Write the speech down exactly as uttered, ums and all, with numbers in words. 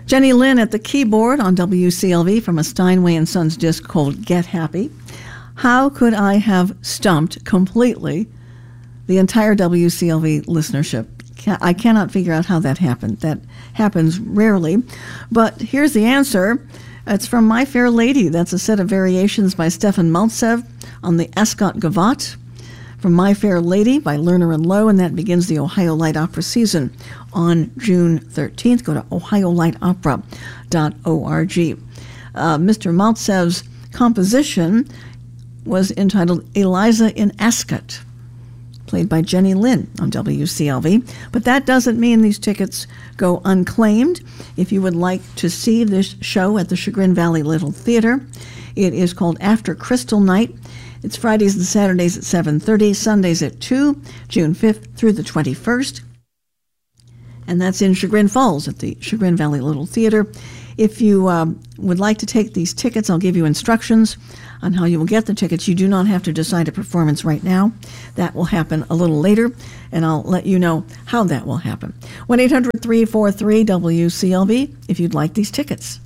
Jenny Lynn at the keyboard on W C L V from a Steinway and Sons disc called Get Happy. How could I have stumped completely the entire W C L V listenership? I cannot figure out how that happened. That happens rarely. But here's the answer. It's from My Fair Lady. That's a set of variations by Stefan Maltsev on the Ascot Gavotte. From My Fair Lady by Lerner and Lowe, and that begins the Ohio Light Opera season on June thirteenth. Go to ohio light opera dot org. Uh, Mister Maltsev's composition was entitled Eliza in Ascot, played by Jenny Lynn on W C L V. But that doesn't mean these tickets go unclaimed. If you would like to see this show at the Chagrin Valley Little Theater, it is called After Crystal Night. It's Fridays and Saturdays at seven thirty, Sundays at two, June fifth through the twenty-first. And that's in Chagrin Falls at the Chagrin Valley Little Theater. If you um, would like to take these tickets, I'll give you instructions on how you will get the tickets. You do not have to decide a performance right now. That will happen a little later, and I'll let you know how that will happen. one eight hundred three four three W C L V if you'd like these tickets.